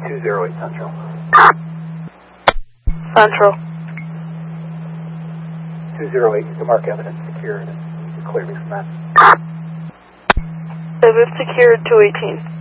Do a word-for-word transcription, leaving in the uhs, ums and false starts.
two zero eight Central. Central. two zero eight, you can mark evidence secured and you can clear me from that. Evidence secured, two eighteen.